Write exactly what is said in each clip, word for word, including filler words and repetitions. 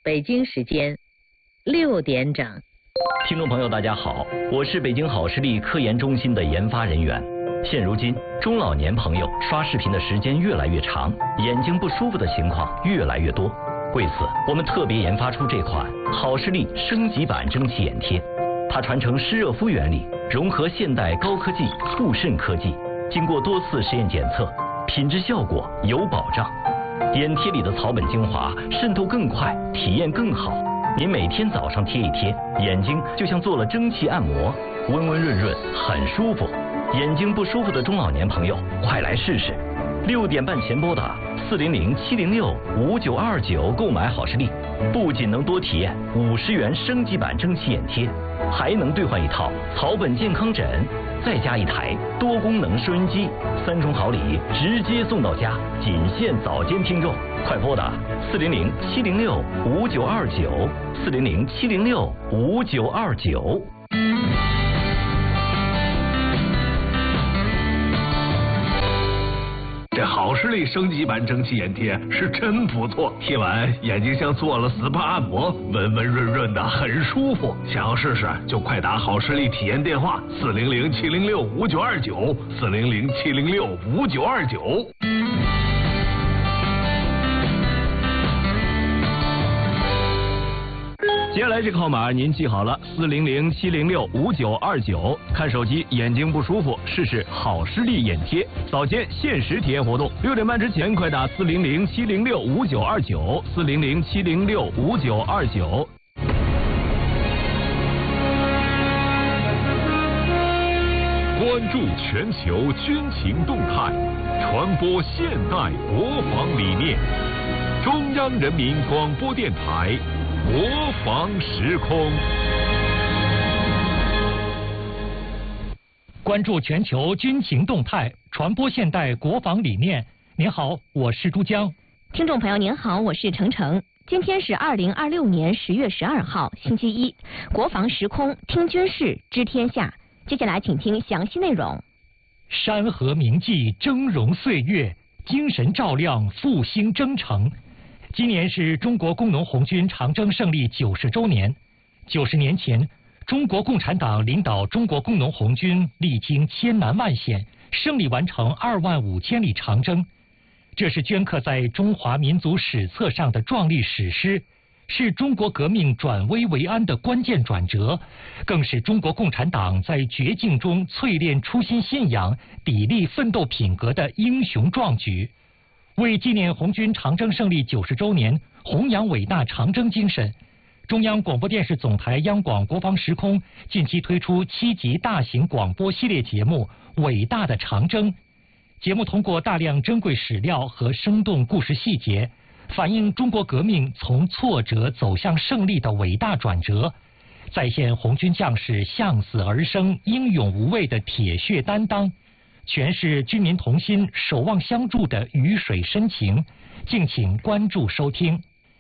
北京时间六点整。 听众朋友大家好，我是北京好视力科研中心的研发人员。现如今中老年朋友刷视频的时间越来越长，眼睛不舒服的情况越来越多。为此我们特别研发出这款好视力升级版蒸汽眼贴，它传承湿热敷原理，融合现代高科技护肾科技，经过多次实验检测，品质效果有保障。眼贴里的草本精华渗透更快，体验更好。您每天早上贴一贴，眼睛就像做了蒸汽按摩，温温润润，很舒服。眼睛不舒服的中老年朋友，快来试试！六点半前拨打四零零七零六五九二九购买好视力，不仅能多体验五十元升级版蒸汽眼贴，还能兑换一套草本健康枕，再加一台多功能收音机，三重好礼直接送到家，仅限早间听众，快拨打四零零七零六五九二九四零零七零六五九二九。 这好视力升级版蒸汽眼贴是真不错，贴完眼睛像做了 S P A 按摩，温温润润的，很舒服。想要试试就快打好视力体验电话四零零七零六五九二九四零零七零六五九二九。 接下来这个号码您记好了，四零零七零六五九二九。看手机眼睛不舒服，试试好视力眼贴，早间限时体验活动，六点半之前快打四零零七零六五九二九四零零七零六五九二九。 关注全球军情动态，传播现代国防理念。中央人民广播电台。国防时空， 关注全球军情动态，传播现代国防理念。您好，我是珠江。 听众朋友您好，我是程程。今天是二零二六年十月十二号，星期一。国防时空，听军事，知天下。接下来请听详细内容。 山河铭记，峥嵘岁月，精神照亮复兴征程。今年是中国工农红军长征胜利九十周年。九十年前，中国共产党领导中国工农红军历经千难万险，胜利完成二万五千里长征。这是镌刻在中华民族史册上的壮丽史诗，是中国革命转危为安的关键转折，更是中国共产党在绝境中淬炼初心信仰、砥砺奋斗品格的英雄壮举。为纪念红军长征胜利九十周年，弘扬伟大长征精神，中央广播电视总台央广国防时空近期推出七集大型广播系列节目《伟大的长征》。节目通过大量珍贵史料和生动故事细节，反映中国革命从挫折走向胜利的伟大转折，再现红军将士向死而生、英勇无畏的铁血担当，诠释军民同心、守望相助的鱼水深情。敬请关注收听。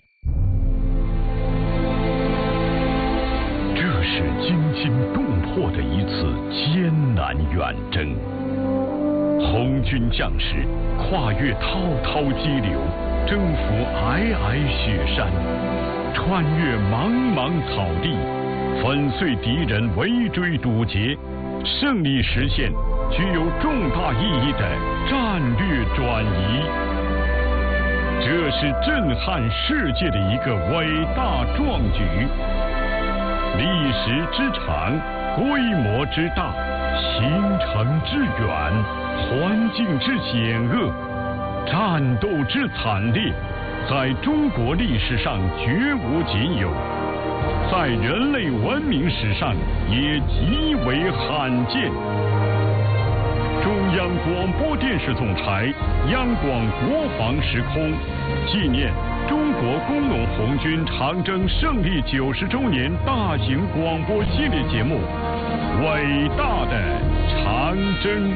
这是惊心动魄的一次艰难远征，红军将士跨越滔滔激流，征服皑皑雪山，穿越茫茫草地，粉碎敌人围追堵截，胜利实现具有重大意义的战略转移。这是震撼世界的一个伟大壮举，历史之长，规模之大，行程之远，环境之险恶，战斗之惨烈，在中国历史上绝无仅有，在人类文明史上也极为罕见。中央广播电视总台央广国防时空纪念中国工农红军长征胜利九十周年大型广播系列节目《伟大的长征》。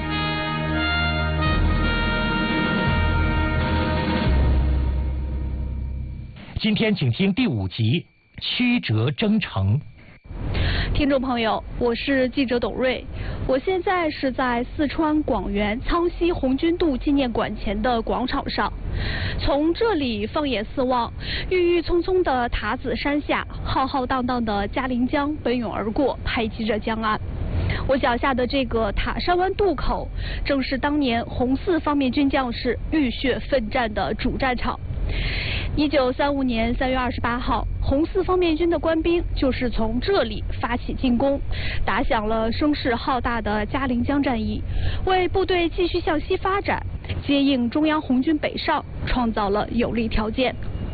今天请听第五集《曲折征程》。 听众朋友，我是记者董瑞，我现在是在四川广元苍溪红军渡纪念馆前的广场上。 从这里放眼四望，郁郁葱葱的塔子山下，浩浩荡荡的嘉陵江奔涌而过，拍击着江岸。我脚下的这个塔山湾渡口，正是当年红四方面军将士浴血奋战的主战场。一九三五年三月二十八号，红四方面军的官兵就是从这里发起进攻，打响了声势浩大的嘉陵江战役，为部队继续向西发展，接应中央红军北上，创造了有利条件。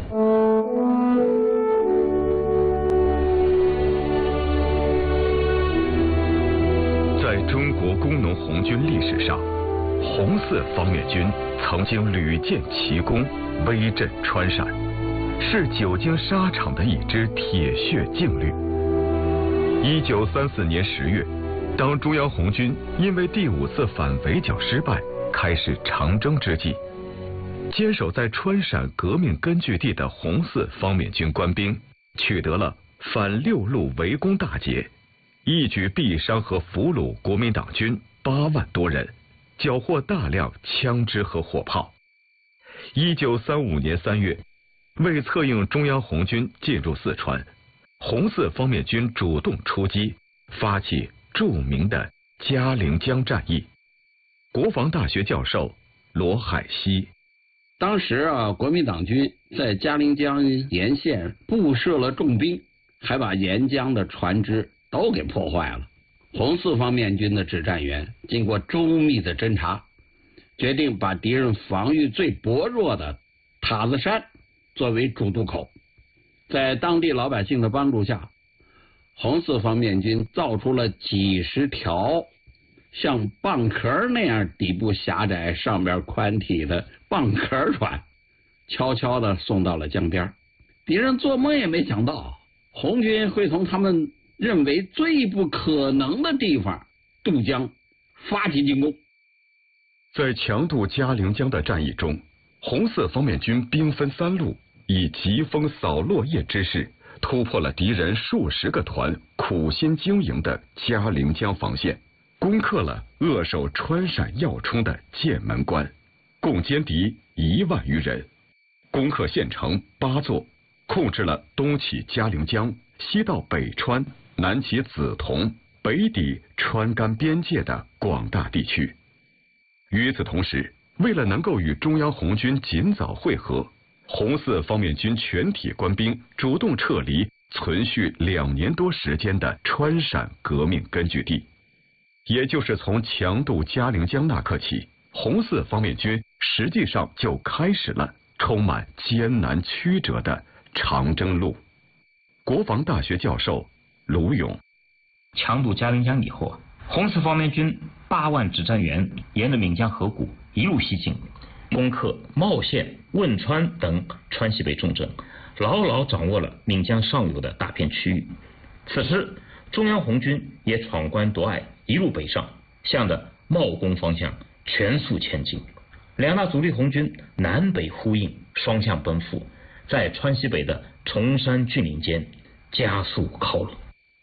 在中国工农红军历史上，红四方面军曾经屡建奇功，威震川陕，是久经沙场的一支铁血劲旅。一九三四年十月，当中央红军因为第五次反围剿失败，开始长征之际，坚守在川陕革命根据地的红四方面军官兵取得了反六路围攻大捷，一举毙伤和俘虏国民党军八万多人，缴获大量枪支和火炮。一九三五年三月，为策应中央红军进入四川，红四方面军主动出击，发起著名的嘉陵江战役。国防大学教授罗海西： 当时啊，国民党军在嘉陵江沿线布设了重兵，还把沿江的船只都给破坏了。红四方面军的指战员经过周密的侦查，决定把敌人防御最薄弱的塔子山作为主渡口。在当地老百姓的帮助下，红四方面军造出了几十条像蚌壳那样底部狭窄、上边宽体的蚌壳船，悄悄地送到了江边。敌人做梦也没想到，红军会从他们认为最不可能的地方渡江发起进攻。 在强渡嘉陵江的战役中，红四方面军兵分三路，以疾风扫落叶之势，突破了敌人数十个团苦心经营的嘉陵江防线，攻克了扼守川陕要冲的剑门关，共歼敌一万余人，攻克县城八座，控制了东起嘉陵江，西到北川，南起梓潼，北抵川甘边界的广大地区。与此同时，为了能够与中央红军尽早会合，红四方面军全体官兵主动撤离存续两年多时间的川陕革命根据地。也就是从强渡嘉陵江那刻起，红四方面军实际上就开始了充满艰难曲折的长征路。国防大学教授卢勇： 强渡嘉陵江以后，红四方面军八万指战员沿着岷江河谷一路西进，攻克茂县、汶川等川西北重镇，牢牢掌握了岷江上游的大片区域。此时，中央红军也闯关夺隘，一路北上，向着茂功方向全速前进。两大主力红军南北呼应，双向奔赴，在川西北的崇山峻岭间加速靠拢。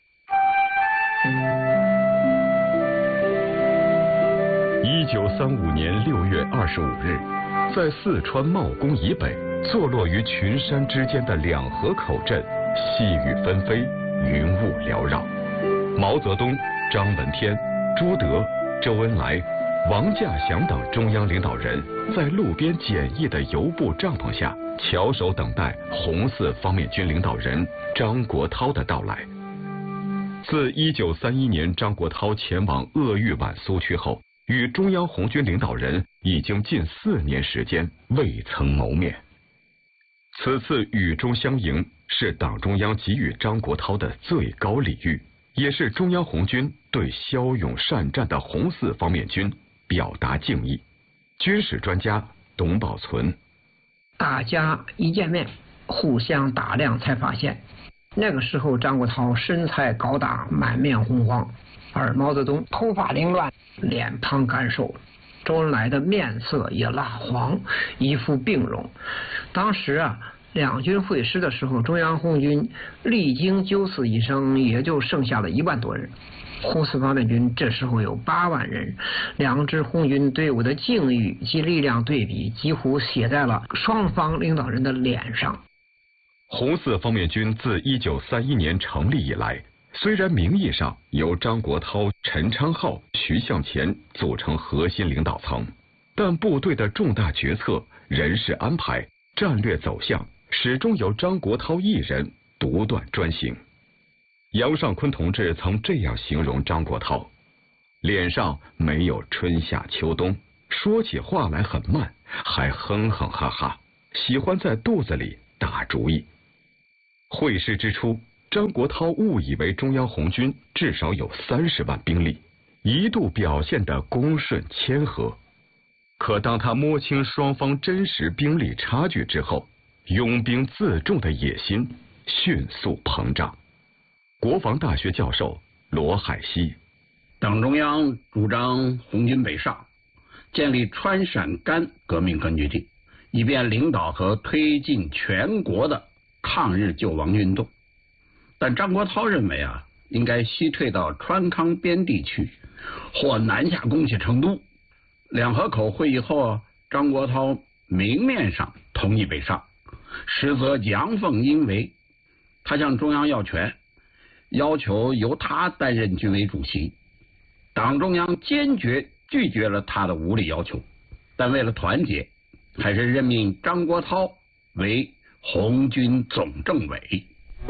一九三五年六月二十五日，在四川茂功以北，坐落于群山之间的两河口镇，细雨纷飞，云雾缭绕。毛泽东、张闻天、朱德、周恩来、王稼祥等中央领导人在路边简易的油布帐篷下，翘首等待红四方面军领导人张国焘的到来。自一九三一年张国焘前往鄂豫皖苏区后，与中央红军领导人已经近四年时间未曾谋面。此次雨中相迎，是党中央给予张国焘的最高礼遇，也是中央红军对骁勇善战的红四方面军表达敬意。军事专家董宝存： 大家一见面，互相打量才发现，那个时候张国焘身材高大，满面红光，而毛泽东头发凌乱，脸庞干瘦，周恩来的面色也蜡黄，一副病容。当时啊， 两军会师的时候，中央红军历经九死一生，也就剩下了一万多人。红四方面军这时候有八万人，两支红军队伍的境遇及力量对比几乎写在了双方领导人的脸上。 红四方面军自一九三一年成立以来，虽然名义上由张国焘、陈昌浩、徐向前组成核心领导层，但部队的重大决策、人事安排、战略走向始终由张国焘一人独断专行。杨尚昆同志曾这样形容张国焘：脸上没有春夏秋冬，说起话来很慢，还哼哼哈哈，喜欢在肚子里打主意。会师之初，张国焘误以为中央红军至少有三十万兵力，一度表现得恭顺谦和。可当他摸清双方真实兵力差距之后，拥兵自重的野心迅速膨胀。国防大学教授罗海西： 党中央主张红军北上，建立川陕甘革命根据地，以便领导和推进全国的抗日救亡运动。但张国焘认为啊，应该西退到川康边地区，或南下攻取成都。两河口会议后，张国焘明面上同意北上，实则阳奉阴违。他向中央要权，要求由他担任军委主席。党中央坚决拒绝了他的无理要求，但为了团结，还是任命张国焘为红军总政委。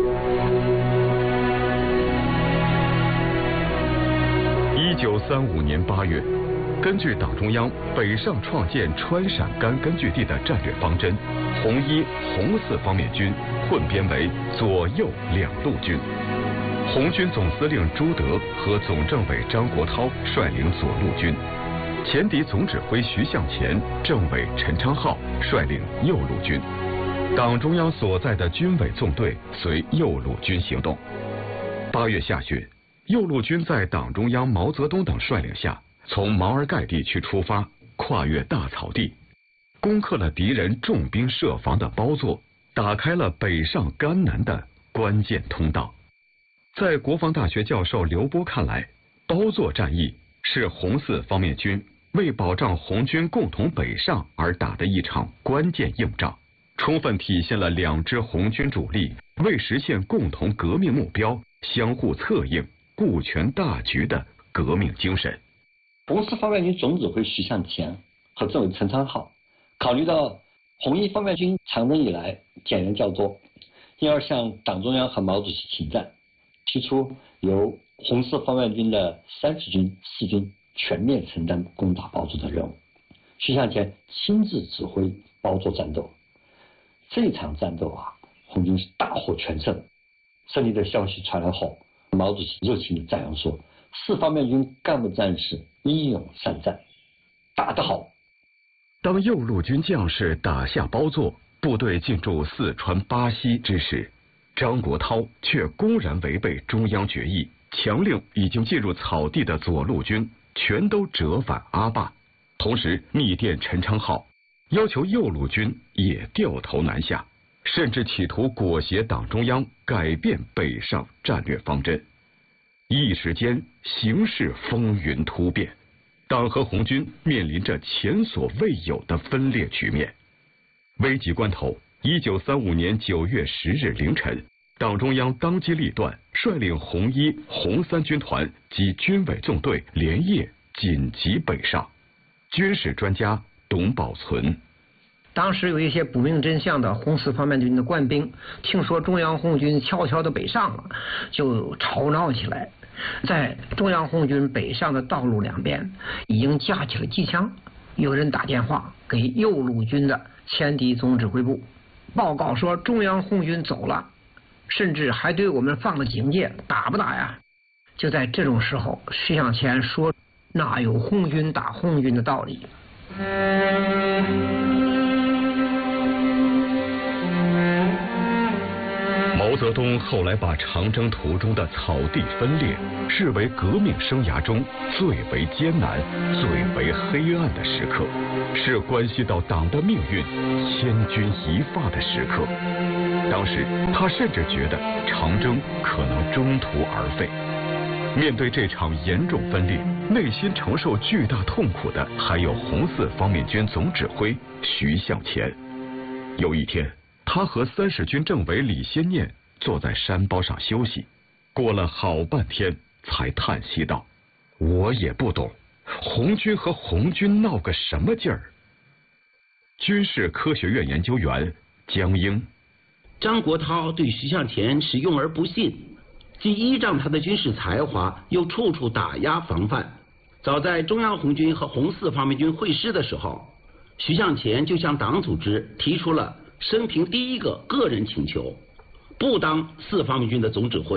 一九三五年八月，根据党中央北上创建川陕甘根据地的战略方针，红一、红四方面军混编为左右两路军。红军总司令朱德和总政委张国焘率领左路军，前敌总指挥徐向前、政委陈昌浩率领右路军。党中央所在的军委纵队随右路军行动。八月下旬，右路军在党中央毛泽东等率领下，从毛尔盖地区出发，跨越大草地，攻克了敌人重兵设防的包座，打开了北上甘南的关键通道。在国防大学教授刘波看来，包座战役是红四方面军为保障红军共同北上而打的一场关键硬仗，充分体现了两支红军主力为实现共同革命目标相互策应、顾全大局的革命精神。 红四方面军总指挥徐向前和政委陈昌浩考虑到红一方面军长征以来减员较多，因而向党中央和毛主席请战，提出由红四方面军的三十军、四军全面承担攻打包座的任务。徐向前亲自指挥包座战斗。这场战斗啊，红军是大获全胜。胜利的消息传来后，毛主席热情地赞扬说：“四方面军干部战士英勇善战，打得好。” 当右路军将士打下包座，部队进驻四川巴西之时，张国焘却公然违背中央决议，强令已经进入草地的左路军全都折返阿坝，同时密电陈昌浩，要求右路军也掉头南下，甚至企图裹挟党中央改变北上战略方针。一时间，形势风云突变，党和红军面临着前所未有的分裂局面。危急关头，一九三五年九月十日凌晨，党中央当机立断，率领红一、红三军团及军委纵队连夜紧急北上。军事专家董宝存： 当时有一些不明真相的红四方面军的官兵，听说中央红军悄悄的北上了，就吵闹起来。在中央红军北上的道路两边，已经架起了机枪。有人打电话给右路军的前敌总指挥部，报告说中央红军走了，甚至还对我们放了警戒，打不打呀？就在这种时候，徐向前说：“哪有红军打红军的道理？” 毛泽东后来把长征途中的草地分裂视为革命生涯中最为艰难、最为黑暗的时刻，是关系到党的命运千钧一发的时刻。 当时他甚至觉得长征可能中途而废。面对这场严重分裂，内心承受巨大痛苦的还有红四方面军总指挥徐向前。有一天，他和三十军政委李先念坐在山包上休息，过了好半天才叹息道：“我也不懂，红军和红军闹个什么劲儿。”军事科学院研究员江英： 张国焘对徐向前是用而不信，既依仗他的军事才华，又处处打压防范。早在中央红军和红四方面军会师的时候，徐向前就向党组织提出了生平第一个个人请求，不当四方面军的总指挥。